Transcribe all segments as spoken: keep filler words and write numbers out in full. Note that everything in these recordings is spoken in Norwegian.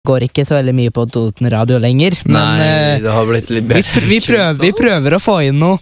går ikke så veldig mye på Toten Radio lenger, men Nei, eh, det har blitt litt vi, bedre. pr vi, prøver, vi prøver å få inn noe.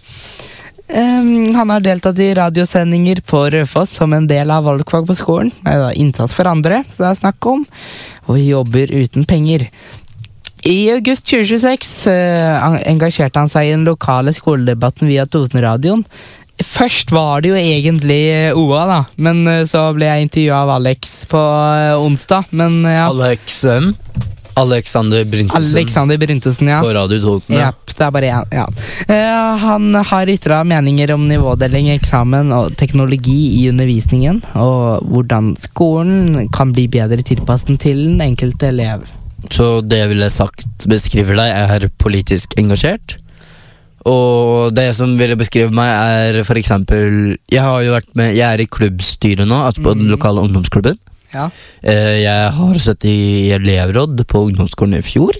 Um, han har deltatt i radiosendinger på Rødfoss som en del av valgfag på skolen. Det er da innsats for andre, så det er snakk om. Og jobber uten penger. I august tjue tjueseks uh, engasjerte han seg i den lokale skoledebatten via Toten-radioen. Først var det jo egentlig O A da, men uh, så ble jeg intervjuet av Alex på uh, onsdag. Men uh, ja, Alex um, Alexander Bryntesen Alexander Bryntesen, ja. på Radio Toten. Ja. Japp, det er bare en, ja. Uh, han har ytret meninger om nivådeling i eksamen og teknologi i undervisningen, og hvordan skolen kan bli bedre tilpasset til den enkelte elev. Så det jeg ville sagt beskriver deg er politisk engasjert. Og det som ville beskrive meg er for eksempel, jeg har jo vært med, jeg er i klubbstyret nå, altså på den lokale ungdomsklubben. Ja. Eh, Jeg har sett i elevråd på ungdomsskolen i fjor.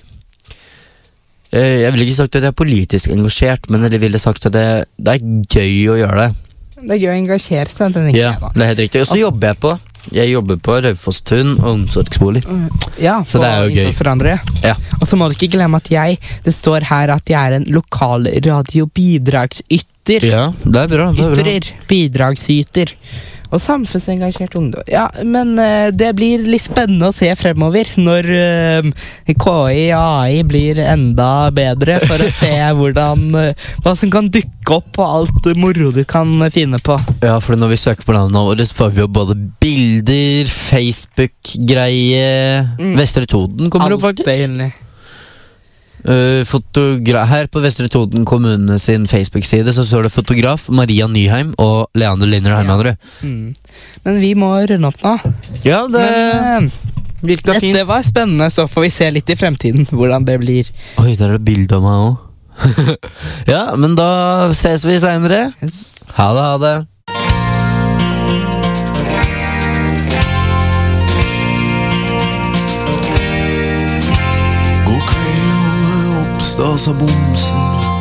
Eh, Jeg ville ikke sagt at jeg er politisk engasjert, men jeg ville sagt at det, det er gøy å gjøre det. Det er gøy å engasjere seg, det tenker Ja, jeg da. det er helt riktig. Og så jobber jeg på Jeg jobber på Raufoss-tun og omsorgsbolig. Ja, Så det er jo gøy. innsats for andre. Ja. Og så må du ikke glemme at jeg, det står her at jeg er en lokal radiobidragsytter. Ja, det er bra, det er bra. Ytrer, bidragsyter og samfunnsengasjert ungdom. Ja, men eh, det blir litt spennende å se fremover når eh, K I og A I blir enda bedre, for å se hvordan eh, hva som kan dukke opp og alt det moro du kan finne på. Ja, for når vi søker på navnet vårt, så får vi jo både bilder, Facebook-greie. Mm. Vestre Toten kommer opp, Alt faktisk. deilig. Uh, fotogra- Her på Vestre Toten kommune sin Facebook-side så står det fotograf Maria Nyheim og Leander Linner Hermanrud. Mm. Men vi må runde opp nå. Ja, det Men, virka eh, fint. dette var spennende, så får vi se litt i fremtiden hvordan det blir. Oi, der er det bilde av meg også. Ja, men da ses vi senere. Ha det, ha det. God kveld, alle oppstas av bomsen.